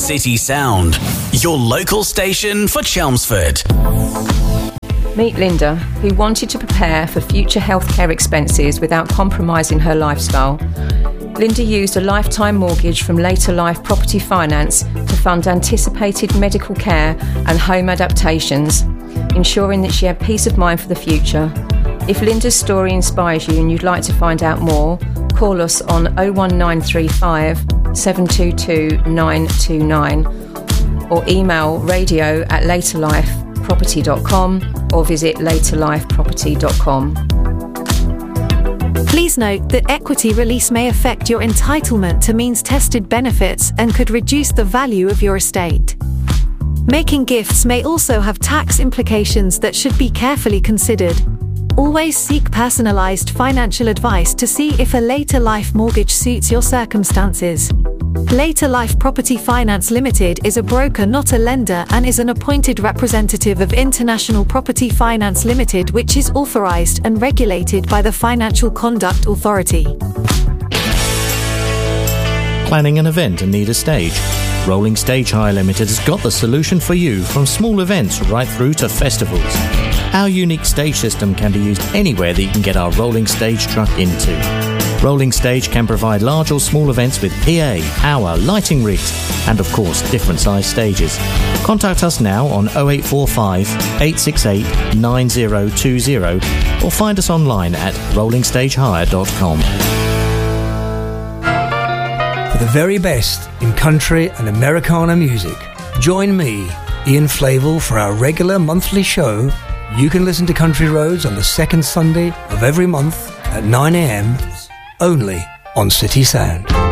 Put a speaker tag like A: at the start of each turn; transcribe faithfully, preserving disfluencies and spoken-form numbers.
A: City Sound, your local station for Chelmsford.
B: Meet Linda, who wanted to prepare for future healthcare expenses without compromising her lifestyle. Linda used a lifetime mortgage from Later Life Property Finance to fund anticipated medical care and home adaptations, ensuring that she had peace of mind for the future. If Linda's story inspires you and you'd like to find out more, call us on oh one nine three five, seven two two, nine two nine or email radio at later life property dot com or visit later life property dot com.
C: Please note that equity release may affect your entitlement to means-tested benefits and could reduce the value of your estate. Making gifts may also have tax implications that should be carefully considered. Always seek personalised financial advice to see if a later life mortgage suits your circumstances. Later Life Property Finance Limited is a broker, not a lender, and is an appointed representative of International Property Finance Limited, which is authorised and regulated by the Financial Conduct Authority.
D: Planning an event and need a stage? Rolling Stage Hire Limited has got the solution for you, from small events right through to festivals. Our unique stage system can be used anywhere that you can get our rolling stage truck into. Rolling Stage can provide large or small events with P A, hour, lighting rigs, and of course different size stages. Contact us now on oh eight four five, eight six eight, nine oh two oh or find us online at rolling stage hire dot com.
E: For the very best in country and Americana music, join me, Ian Flavel, for our regular monthly show. You can listen to Country Roads on the second Sunday of every month at nine a.m. only on City Sound.